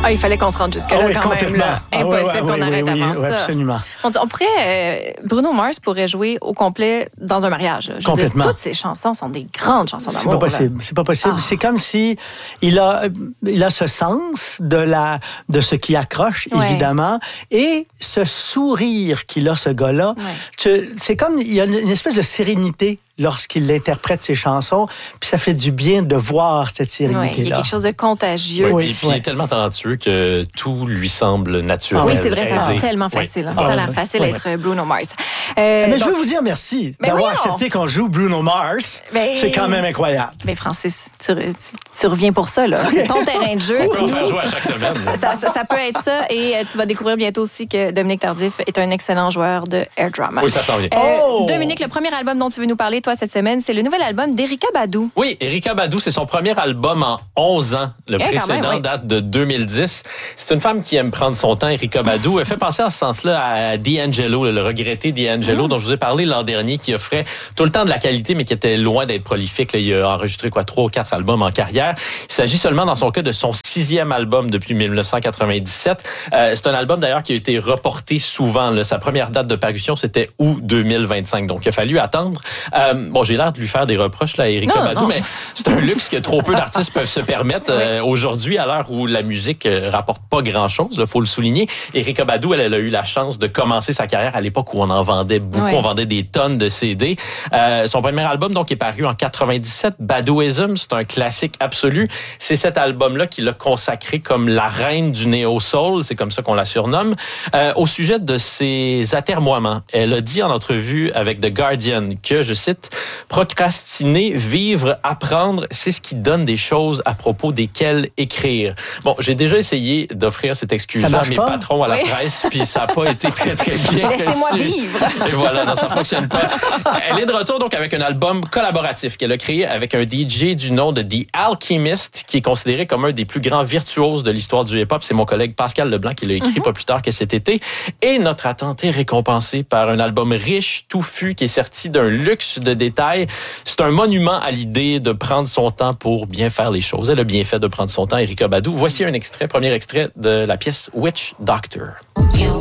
Il fallait qu'on se rende jusque-là quand même. Là. Impossible qu'on arrête avant ça. Absolument. On pourrait... Bruno Mars pourrait jouer au complet dans un mariage. Je veux dire, toutes ses chansons sont des grandes chansons d'amour. C'est pas possible. C'est comme si il a ce sens de ce qui accroche, évidemment, et ce sourire qu'il a, ce gars-là. Ouais. C'est comme, il y a une espèce de sérénité lorsqu'il interprète ses chansons, puis ça fait du bien de voir cette sérénité-là. Il y a quelque chose de contagieux. Et puis il est tellement talentueux que tout lui semble naturel. Oui, c'est vrai, ça a l'air tellement facile. Ça a l'air facile d'être Bruno Mars. Mais je veux vous dire merci d'avoir accepté qu'on joue Bruno Mars. C'est quand même incroyable. Mais Francis, tu reviens pour ça, là. C'est ton terrain de jeu. On peut en faire jouer à chaque semaine. Ça peut être ça. Et tu vas découvrir bientôt aussi que Dominique Tardif est un excellent joueur de air drum. Oui, ça s'en vient. Dominique, le premier album dont tu veux nous parler, toi, cette semaine, c'est le nouvel album d'Erykah Badu. Oui, Erykah Badu, c'est son premier album en 11 ans. Le précédent date de 2010. C'est une femme qui aime prendre son temps, Erykah Badu. Elle fait penser en ce sens-là à D'Angelo, le regretté D'Angelo, dont je vous ai parlé l'an dernier, qui offrait tout le temps de la qualité, mais qui était loin d'être prolifique. Là, il a enregistré 3 ou 4 albums en carrière. Il s'agit seulement, dans son cas, de son 6e album depuis 1997. C'est un album, d'ailleurs, qui a été reporté souvent. Là. Sa première date de parution, c'était août 2025. Donc, il a fallu attendre. J'ai l'air de lui faire des reproches là, à Erykah Badu, mais c'est un luxe que trop peu d'artistes peuvent se permettre aujourd'hui, à l'heure où la musique rapporte pas grand-chose, il faut le souligner. Erykah Badu, elle a eu la chance de commencer sa carrière à l'époque où on en vendait beaucoup, on vendait des tonnes de CD. Son premier album, donc, est paru en 97, Baduism, c'est un classique absolu. C'est cet album-là qui l'a consacré comme la reine du néo-soul, c'est comme ça qu'on la surnomme. Au sujet de ses atermoiements, elle a dit en entrevue avec The Guardian que, je cite, « Procrastiner, vivre, apprendre, c'est ce qui donne des choses à propos desquelles écrire. » Bon, j'ai déjà essayé d'offrir cette excuse-là à mes patrons à la presse, puis ça n'a pas été très, très bien reçu. Laissez-moi vivre! Et voilà, non, ça ne fonctionne pas. Elle est de retour donc avec un album collaboratif qu'elle a créé avec un DJ du nom de The Alchemist, qui est considéré comme un des plus grands virtuoses de l'histoire du hip-hop. C'est mon collègue Pascal Leblanc qui l'a écrit pas plus tard que cet été. Et notre attente est récompensée par un album riche, touffu, qui est sorti d'un luxe de détails. C'est un monument à l'idée de prendre son temps pour bien faire les choses. Elle a bien fait de prendre son temps, Erykah Badu. Voici un extrait, premier extrait de la pièce Witch Doctor. You